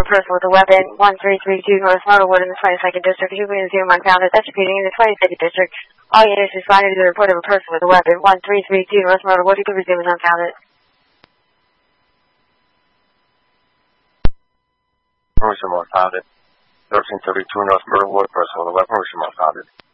a person with a weapon, 1332 North Myrtlewood in the 22nd District. You can assume unfounded executing in the 22nd District. All units responding to the report of a person with a weapon, 1332 North Myrtlewood. You can resume as unfounded. Resume unfounded. 1332 North Myrtlewood, person with a weapon, resume unfounded.